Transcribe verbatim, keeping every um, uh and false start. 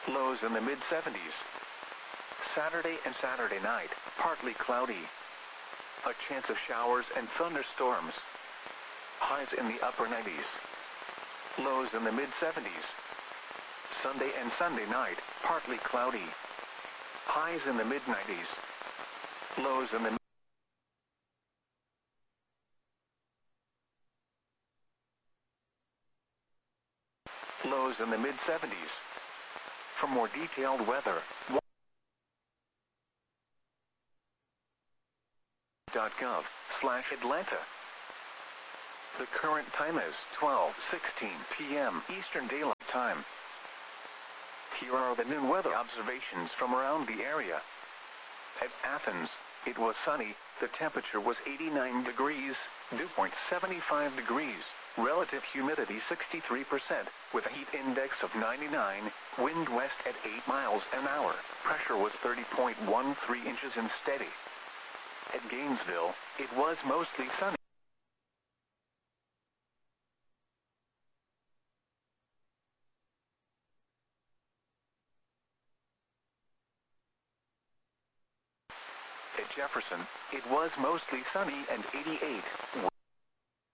Lows in the mid seventies. Saturday and Saturday night, partly cloudy. A chance of showers and thunderstorms. Highs in the upper nineties. Lows in the mid seventies. Sunday and Sunday night, partly cloudy. Highs in the mid nineties. Lows in the lows in the mid seventies. For more detailed weather, .gov slash Atlanta. The current time is twelve sixteen p m Eastern Daylight Time. Here are the noon weather observations from around the area. At Athens, it was sunny, the temperature was eighty-nine degrees, dew point seventy-five degrees, relative humidity sixty-three percent, with a heat index of ninety-nine, wind west at eight miles an hour, pressure was thirty point one three inches and steady. At Gainesville, it was mostly sunny. At Jefferson, it was mostly sunny and eighty-eight.